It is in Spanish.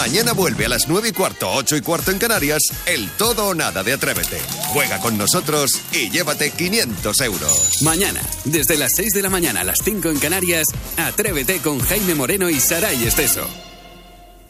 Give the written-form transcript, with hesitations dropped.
Mañana vuelve a las 9:15, 8:15 en Canarias, el Todo o Nada de Atrévete. Juega con nosotros y llévate 500 euros. Mañana, desde las 6 de la mañana a las 5 en Canarias, Atrévete con Jaime Moreno y Saray Esteso.